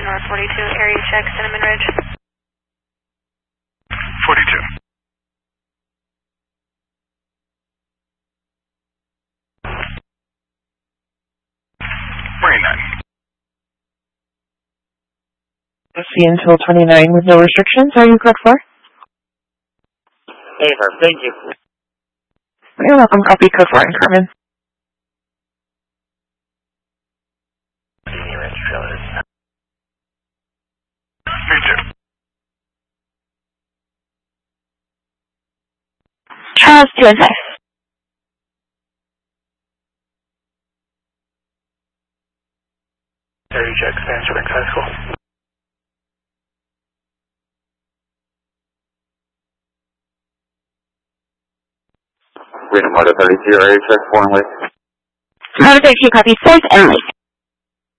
North 42, area check, Cinnamon Ridge. 42. Marine 9. See until 29 with no restrictions. Are you correct for? Affirm, thank you. You're welcome. Copy code 4 and Carmen. Me too. Charles 2 and 5. Area check, Spanish Springs High School. Reno Motor 32, area check, Foreign Lake. Motor 32, copy, safe and late.